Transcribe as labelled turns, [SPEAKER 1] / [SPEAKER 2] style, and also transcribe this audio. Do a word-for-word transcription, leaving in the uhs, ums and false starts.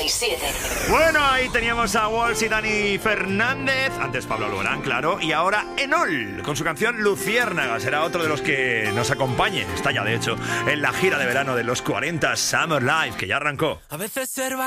[SPEAKER 1] y siete.
[SPEAKER 2] Bueno, ahí teníamos a Walsh y Dani Fernández, antes Pablo Alborán, claro, y ahora Enol, con su canción Luciérnaga. Será otro de los que nos acompañe, está ya de hecho, en la gira de verano de los cuarenta Summer Live, que ya arrancó.
[SPEAKER 3] A veces ser